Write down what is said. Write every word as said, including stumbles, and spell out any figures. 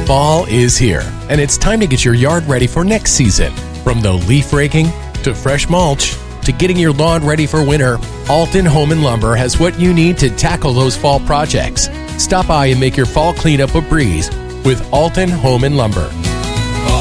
Fall is here, and it's time to get your yard ready for next season. From the leaf raking to fresh mulch to getting your lawn ready for winter, Alton Home and Lumber has what you need to tackle those fall projects. Stop by and make your fall cleanup a breeze with Alton Home and Lumber.